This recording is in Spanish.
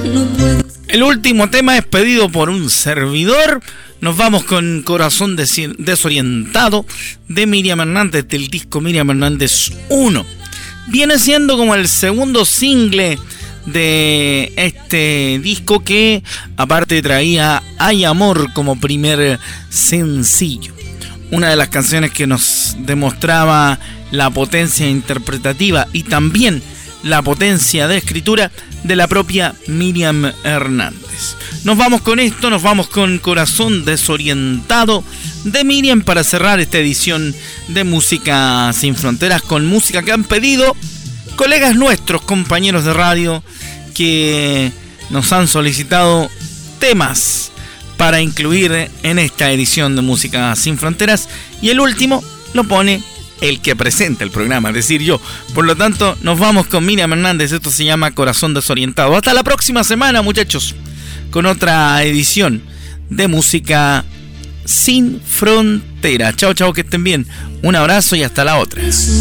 El último tema es pedido por un servidor. Nos vamos con Corazón Desorientado de Miriam Hernández, del disco Miriam Hernández 1. Viene siendo como el segundo single de este disco, que aparte traía Hay Amor como primer sencillo. Una de las canciones que nos demostraba la potencia interpretativa y también la potencia de escritura de la propia Miriam Hernández. Nos vamos con esto, nos vamos con Corazón Desorientado de Miriam para cerrar esta edición de Música Sin Fronteras, con música que han pedido colegas nuestros, compañeros de radio, que nos han solicitado temas para incluir en esta edición de Música Sin Fronteras, y el último lo pone el que presenta el programa, es decir, yo. Por lo tanto, nos vamos con Miriam Hernández. Esto se llama Corazón Desorientado. Hasta la próxima semana, muchachos, con otra edición de Música Sin Fronteras. Chao, chao, que estén bien. Un abrazo y hasta la otra.